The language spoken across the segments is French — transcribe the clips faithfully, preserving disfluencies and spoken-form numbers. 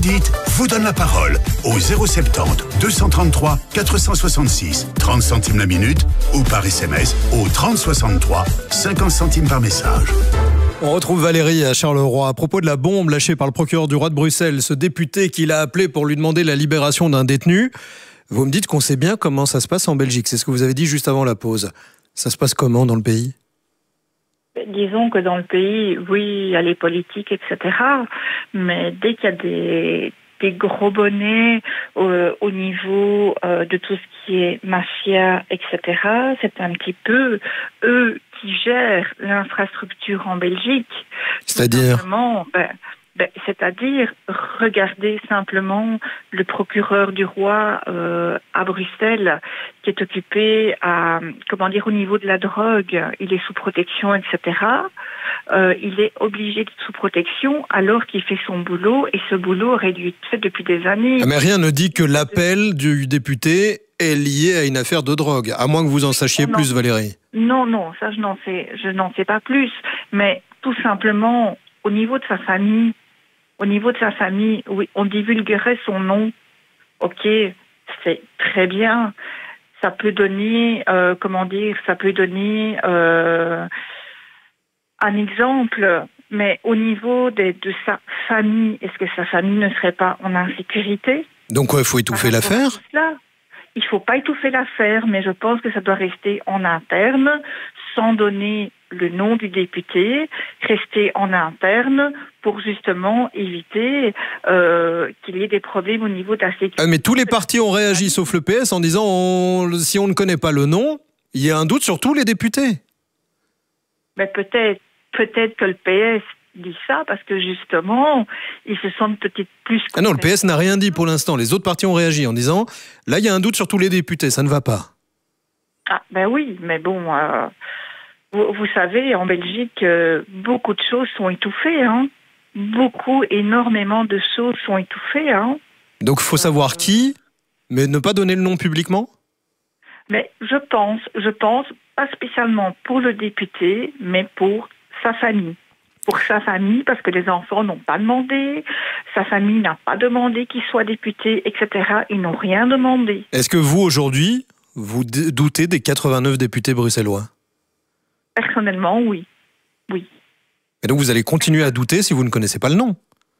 dites vous donne la parole au zéro soixante-dix deux cent trente-trois quatre cent soixante-six, trente centimes la minute ou par S M S au trente soixante-trois, cinquante centimes par message. On retrouve Valérie à Charleroi à propos de la bombe lâchée par le procureur du roi de Bruxelles, ce député qui l'a appelé pour lui demander la libération d'un détenu. Vous me dites qu'on sait bien comment ça se passe en Belgique, c'est ce que vous avez dit juste avant la pause. Ça se passe comment dans le pays ? Disons que dans le pays, oui, il y a les politiques, et cetera. Mais dès qu'il y a des, des gros bonnets euh, au niveau euh, de tout ce qui est mafia, et cetera, c'est un petit peu eux qui gèrent l'infrastructure en Belgique. C'est-à-dire ben, ben, C'est-à-dire, regardez simplement le procureur du roi euh, à Bruxelles, qui est occupé à, comment dire, au niveau de la drogue, il est sous protection, et cetera. Euh, il est obligé d'être sous protection alors qu'il fait son boulot, et ce boulot aurait dû être fait depuis des années. Mais rien ne dit que l'appel du député est lié à une affaire de drogue, à moins que vous en sachiez non, plus, Valérie. Non, non, ça je n'en sais, je n'en sais pas plus, mais tout simplement, au niveau de sa famille, Au niveau de sa famille, oui, on divulguerait son nom. Ok, c'est très bien. Ça peut donner, euh, comment dire, ça peut donner euh, un exemple. Mais au niveau de, de sa famille, est-ce que sa famille ne serait pas en insécurité ? Donc il faut étouffer l'affaire ? Il ne faut pas étouffer l'affaire, mais je pense que ça doit rester en interne, sans donner le nom du député, rester en interne pour justement éviter euh, qu'il y ait des problèmes au niveau de la sécurité. Ah, mais tous les partis ont réagi, sauf le P S, en disant on, si on ne connaît pas le nom, il y a un doute sur tous les députés. Mais peut-être, peut-être que le P S dit ça parce que justement, ils se sentent peut-être plus... Ah non, le P S n'a rien dit pour l'instant. Les autres partis ont réagi en disant là, il y a un doute sur tous les députés, ça ne va pas. Ah ben oui, mais bon... Euh... Vous, vous savez, en Belgique, euh, beaucoup de choses sont étouffées. Hein. Beaucoup, énormément de choses sont étouffées. Hein. Donc il faut savoir qui, mais ne pas donner le nom publiquement ? Mais je pense, je pense, pas spécialement pour le député, mais pour sa famille. Pour sa famille, parce que les enfants n'ont pas demandé, sa famille n'a pas demandé qu'il soit député, et cetera. Ils n'ont rien demandé. Est-ce que vous, aujourd'hui, vous doutez des quatre-vingt-neuf députés bruxellois ? Personnellement, oui. Oui. Et donc vous allez continuer à douter si vous ne connaissez pas le nom ?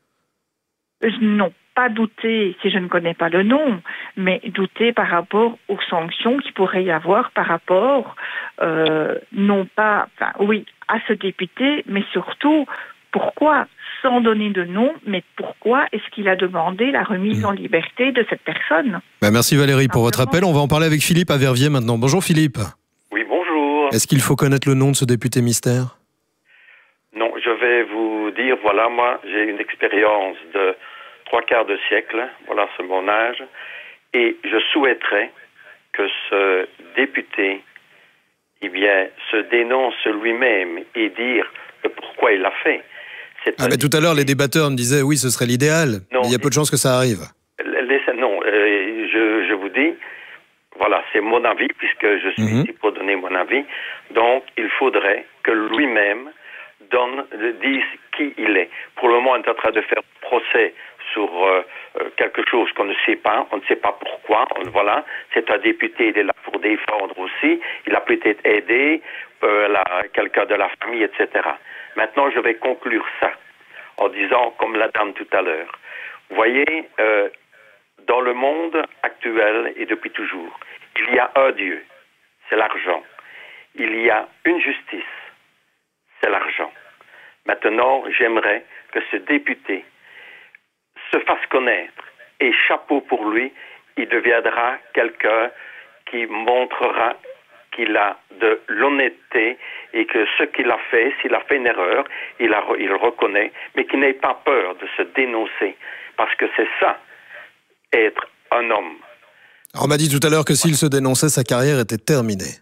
Non, pas douter si je ne connais pas le nom, mais douter par rapport aux sanctions qu'il pourrait y avoir par rapport, euh, non pas, enfin oui, à ce député, mais surtout, pourquoi, sans donner de nom, mais pourquoi est-ce qu'il a demandé la remise mmh. en liberté de cette personne ? Bah merci Valérie pour votre appel. On va en parler avec Philippe à Verviers maintenant. Bonjour Philippe. Oui, bonjour. Est-ce qu'il faut connaître le nom de ce député mystère ? Non, je vais vous dire, voilà, moi, j'ai une expérience de trois quarts de siècle, voilà, c'est mon âge, et je souhaiterais que ce député, eh bien, se dénonce lui-même et dire pourquoi il l'a fait. C'est ah, mais tout à l'heure, les débatteurs me disaient, oui, ce serait l'idéal, non, mais il y a peu de chances que ça arrive. Laissez, non, euh, je, je vous dis, voilà, c'est mon avis, puisque je suis mmh. ici pour donner mon avis. Donc, il faudrait que lui-même donne, dise qui il est. Pour le moment, on est en train de faire procès sur euh, quelque chose qu'on ne sait pas. On ne sait pas pourquoi. On, voilà, c'est un député, il est là pour défendre aussi. Il a peut-être aidé euh, la, quelqu'un de la famille, et cetera. Maintenant, je vais conclure ça en disant, comme la dame tout à l'heure, vous voyez, euh, dans le monde actuel et depuis toujours, il y a un Dieu, c'est l'argent. Il y a une justice, c'est l'argent. Maintenant, j'aimerais que ce député se fasse connaître et chapeau pour lui, il deviendra quelqu'un qui montrera qu'il a de l'honnêteté et que ce qu'il a fait, s'il a fait une erreur, il, a, il reconnaît, mais qu'il n'ait pas peur de se dénoncer, parce que c'est ça, être un homme. Alors, on m'a dit tout à l'heure que s'il se dénonçait, sa carrière était terminée.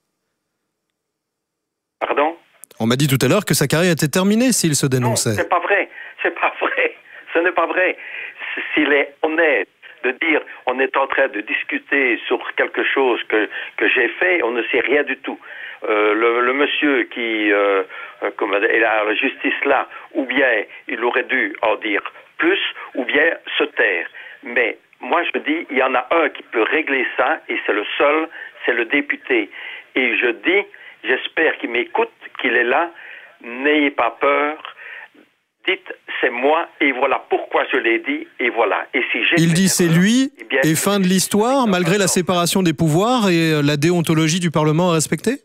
Pardon ? On m'a dit tout à l'heure que sa carrière était terminée s'il se dénonçait. Non, c'est pas vrai, c'est pas vrai, ce n'est pas vrai. S'il est honnête de dire on est en train de discuter sur quelque chose que, que j'ai fait, on ne sait rien du tout. Euh, le, le monsieur qui euh, comme, est à la justice là, ou bien il aurait dû en dire plus ou bien se taire. Mais moi, je dis, il y en a un qui peut régler ça, et c'est le seul, c'est le député. Et je dis, j'espère qu'il m'écoute, qu'il est là, n'ayez pas peur, dites, c'est moi, et voilà pourquoi je l'ai dit, et voilà. Et si j'ai Il dit c'est lui, eh bien, et fin de l'histoire, malgré la séparation des pouvoirs et la déontologie du Parlement à respecter?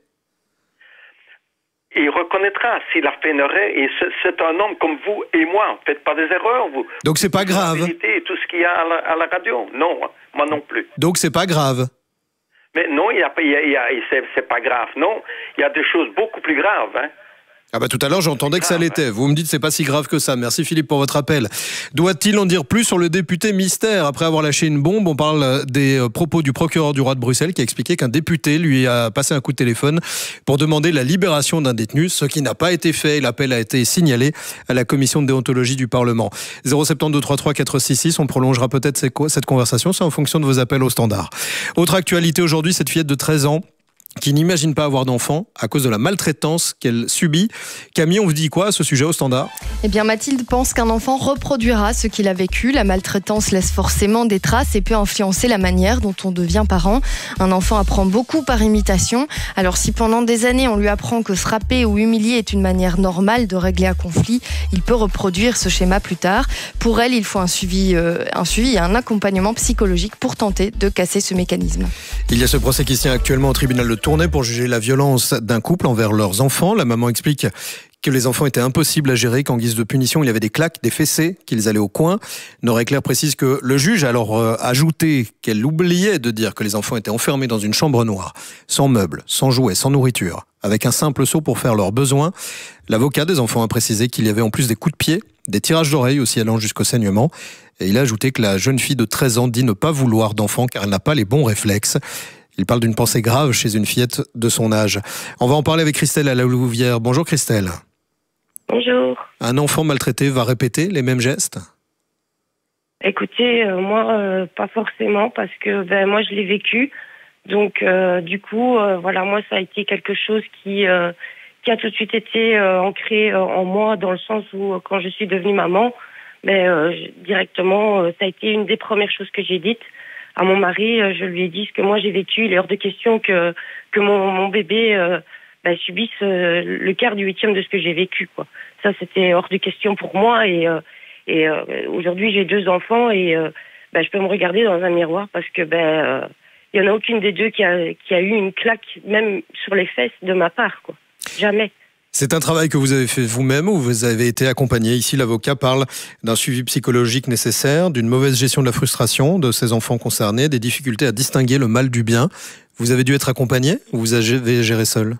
Et il reconnaîtra s'il a fait une erreur, et c'est un homme comme vous et moi. Faites pas des erreurs, vous. Donc c'est pas grave. Et tout ce qu'il y a à la, à la radio. Non, moi non plus. Donc c'est pas grave. Mais non, il y a, il y a, il y a, c'est, c'est pas grave. Non, il y a des choses beaucoup plus graves, hein. Ah bah tout à l'heure j'entendais que ça l'était. Vous me dites c'est pas si grave que ça. Merci Philippe pour votre appel. Doit-il en dire plus sur le député mystère? Après avoir lâché une bombe, on parle des propos du procureur du roi de Bruxelles qui a expliqué qu'un député lui a passé un coup de téléphone pour demander la libération d'un détenu, ce qui n'a pas été fait. L'appel a été signalé à la commission de déontologie du Parlement. zéro sept deux trois trois quatre six six, on prolongera peut-être cette conversation, c'est en fonction de vos appels au standard. Autre actualité aujourd'hui, cette fillette de treize ans qui n'imagine pas avoir d'enfant à cause de la maltraitance qu'elle subit. Camille, on vous dit quoi à ce sujet au standard? Eh bien, Mathilde pense qu'un enfant reproduira ce qu'il a vécu. La maltraitance laisse forcément des traces et peut influencer la manière dont on devient parent. Un enfant apprend beaucoup par imitation. Alors, si pendant des années, on lui apprend que frapper ou humilier est une manière normale de régler un conflit, il peut reproduire ce schéma plus tard. Pour elle, il faut un suivi, euh, un suivi et un accompagnement psychologique pour tenter de casser ce mécanisme. Il y a ce procès qui se tient actuellement au tribunal de Tournai pour juger la violence d'un couple envers leurs enfants. La maman explique que les enfants étaient impossibles à gérer, qu'en guise de punition, il y avait des claques, des fessées, qu'ils allaient au coin. Nora Eclair précise que le juge a alors euh, ajouté qu'elle oubliait de dire que les enfants étaient enfermés dans une chambre noire, sans meubles, sans jouets, sans nourriture, avec un simple seau pour faire leurs besoins. L'avocat des enfants a précisé qu'il y avait en plus des coups de pied, des tirages d'oreilles aussi allant jusqu'au saignement. Et il a ajouté que la jeune fille de treize ans dit ne pas vouloir d'enfant car elle n'a pas les bons réflexes. Il parle d'une pensée grave chez une fillette de son âge. On va en parler avec Christelle à la Louvière. Bonjour Christelle. Bonjour. Un enfant maltraité va répéter les mêmes gestes? Écoutez, euh, moi, euh, pas forcément, parce que ben, moi, je l'ai vécu. Donc, euh, du coup, euh, voilà, moi, ça a été quelque chose qui, euh, qui a tout de suite été euh, ancré euh, en moi, dans le sens où, euh, quand je suis devenue maman, ben, euh, directement, euh, ça a été une des premières choses que j'ai dites à mon mari. Euh, je lui ai dit ce que moi j'ai vécu. Il est hors de question que, que mon, mon bébé euh, ben, subisse euh, le quart du huitième de ce que j'ai vécu, quoi. Ça, c'était hors de question pour moi. Et, euh, et euh, aujourd'hui, j'ai deux enfants et euh, ben, je peux me regarder dans un miroir parce que ben euh, il y en a aucune des deux qui a, qui a eu une claque, même sur les fesses, de ma part, quoi. Jamais. C'est un travail que vous avez fait vous-même ou vous avez été accompagné? Ici, l'avocat parle d'un suivi psychologique nécessaire, d'une mauvaise gestion de la frustration de ces enfants concernés, des difficultés à distinguer le mal du bien. Vous avez dû être accompagné ou vous avez géré seul?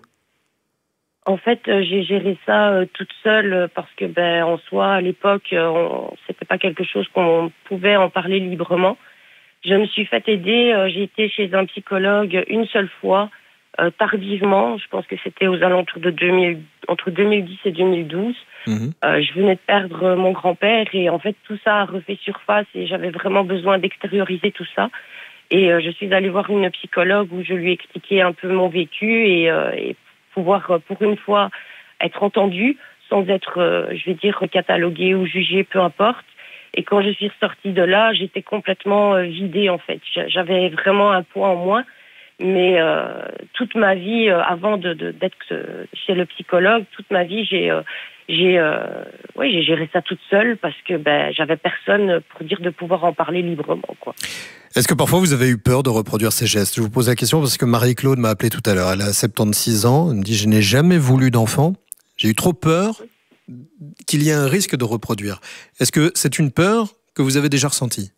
En fait, euh, j'ai géré ça euh, toute seule euh, parce que, ben, en soi, à l'époque, euh, c'était pas quelque chose qu'on pouvait en parler librement. Je me suis fait aider. Euh, j'ai été chez un psychologue une seule fois. Euh, tardivement, je pense que c'était aux alentours de deux mille, entre deux mille dix et deux mille douze. Mmh. Euh, je venais de perdre mon grand-père et en fait tout ça a refait surface et j'avais vraiment besoin d'extérioriser tout ça. Et euh, je suis allée voir une psychologue où je lui ai expliqué un peu mon vécu et, euh, et pouvoir pour une fois être entendue sans être, euh, je vais dire, cataloguée ou jugée, peu importe. Et quand je suis ressortie de là, j'étais complètement euh, vidée en fait. J'avais vraiment un poids en moins. Mais euh, toute ma vie, euh, avant de, de, d'être euh, chez le psychologue, toute ma vie, j'ai, euh, j'ai, euh, ouais, j'ai géré ça toute seule parce que ben, j'avais personne pour dire de pouvoir en parler librement, quoi. Est-ce que parfois vous avez eu peur de reproduire ces gestes? Je vous pose la question parce que Marie-Claude m'a appelé tout à l'heure. Elle a soixante-seize ans. Elle me dit « Je n'ai jamais voulu d'enfant. J'ai eu trop peur qu'il y ait un risque de reproduire. » Est-ce que c'est une peur que vous avez déjà ressentie?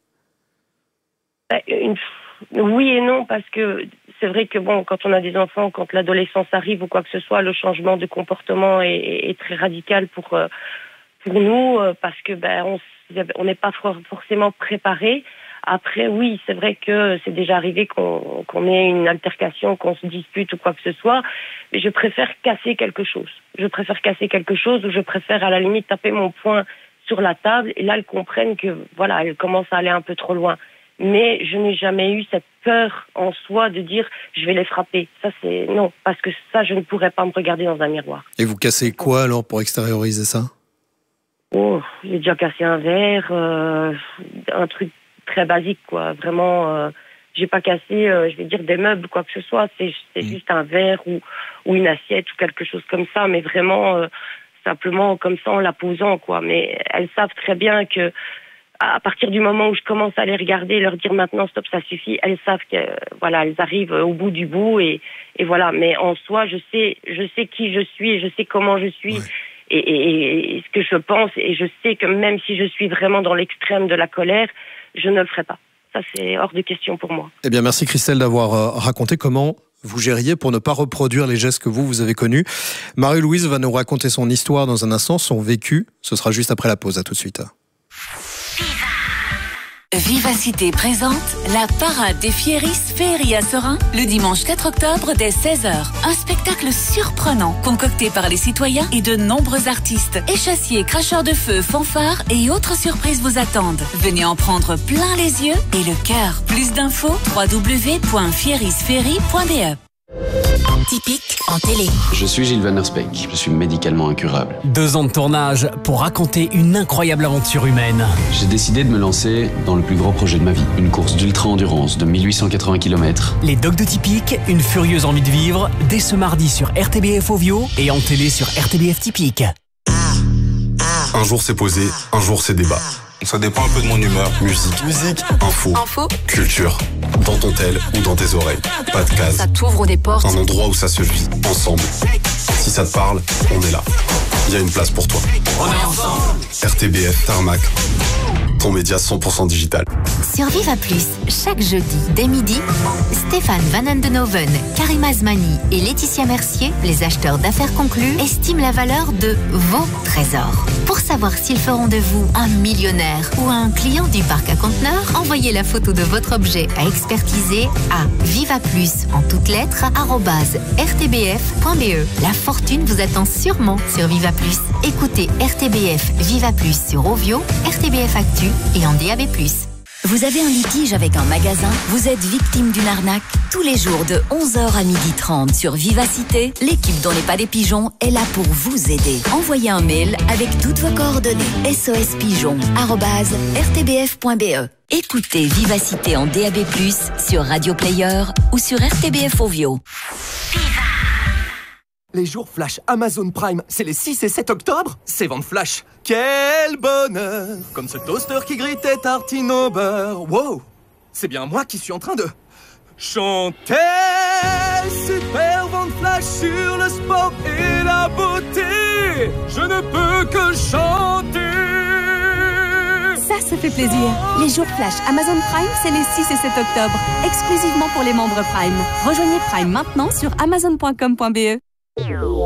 une... Oui et non, parce que c'est vrai que bon, quand on a des enfants, quand l'adolescence arrive ou quoi que ce soit, le changement de comportement est, est très radical pour pour nous parce que ben on on n'est pas forcément préparé. Après, oui, c'est vrai que c'est déjà arrivé qu'on qu'on ait une altercation, qu'on se dispute ou quoi que ce soit, mais je préfère casser quelque chose. Je préfère casser quelque chose ou je préfère à la limite taper mon poing sur la table et là elles comprennent que voilà, elles commencent à aller un peu trop loin. Mais je n'ai jamais eu cette peur en soi de dire je vais les frapper. Ça c'est non, parce que ça je ne pourrais pas me regarder dans un miroir. Et vous cassez quoi alors pour extérioriser ça? Oh, j'ai déjà cassé un verre, euh, un truc très basique, quoi. Vraiment, euh, j'ai pas cassé, euh, je vais dire, des meubles, quoi que ce soit. C'est, c'est mmh. juste un verre ou, ou une assiette ou quelque chose comme ça, mais vraiment, euh, simplement comme ça en la posant, quoi. Mais elles savent très bien que à partir du moment où je commence à les regarder et leur dire maintenant stop, ça suffit, elles savent que voilà, elles arrivent au bout du bout et, et voilà. Mais en soi, je sais, je sais qui je suis et je sais comment je suis. Ouais. Et, et, et ce que je pense, et je sais que même si je suis vraiment dans l'extrême de la colère, je ne le ferai pas. Ça, c'est hors de question pour moi. Eh bien, merci Christelle d'avoir euh, raconté comment vous gériez pour ne pas reproduire les gestes que vous, vous avez connus. Marie-Louise va nous raconter son histoire dans un instant, son vécu. Ce sera juste après la pause. À tout de suite. Vivacité présente la parade des Fieris Féerie à Serein le dimanche quatre octobre dès seize heures. Un spectacle surprenant concocté par les citoyens et de nombreux artistes. Échassiers, cracheurs de feu, fanfares et autres surprises vous attendent. Venez en prendre plein les yeux et le cœur. Plus d'infos w w w point fieris féerie point b e. Typique en télé. Je suis Gilles Van Der Speck, je suis médicalement incurable. Deux ans de tournage pour raconter une incroyable aventure humaine. J'ai décidé de me lancer dans le plus gros projet de ma vie, une course d'ultra-endurance de mille huit cent quatre-vingts kilomètres. Les Dogs de Typique, une furieuse envie de vivre, dès ce mardi sur R T B F Ovio et en télé sur R T B F Typique. Un jour c'est posé, un jour c'est débat. Ça dépend un peu de mon humeur. Musique, musique, info, info, culture. Dans ton tel ou dans tes oreilles. Pas de case. Ça t'ouvre des portes. Un endroit où ça se vit ensemble. Si ça te parle, on est là. Il y a une place pour toi. On est ensemble. R T B F Tarmac. Ton média cent pour cent digital. Sur Viva Plus, chaque jeudi dès midi, Stéphane Van Andenoven, Karim Azmani et Laetitia Mercier, les acheteurs d'affaires conclus, estiment la valeur de vos trésors. Pour savoir s'ils feront de vous un millionnaire ou un client du parc à conteneurs, envoyez la photo de votre objet à expertiser à vivaplus en toutes lettres arobase r t b f point b e. La fortune vous attend sûrement sur Viva Plus. Écoutez R T B F Viva Plus sur Ovio, R T B F Actu et en D A B plus. Vous avez un litige avec un magasin? Vous êtes victime d'une arnaque? Tous les jours de onze heures à midi trente sur Vivacité, l'équipe dans les pas des pigeons est là pour vous aider. Envoyez un mail avec toutes vos coordonnées. s o s pigeon arobase r t b f point b e. Écoutez Vivacité en D A B plus, sur Radio Player ou sur R T B F Ovio. Les jours flash Amazon Prime, c'est les six et sept octobre, c'est vente flash. Quel bonheur! Comme ce toaster qui grille tes tartines au beurre. Wow! C'est bien moi qui suis en train de chanter. Super vente flash sur le sport et la beauté. Je ne peux que chanter. Ça, ça fait plaisir. Les jours flash Amazon Prime, c'est les six et sept octobre, exclusivement pour les membres Prime. Rejoignez Prime maintenant sur amazon point com point b e.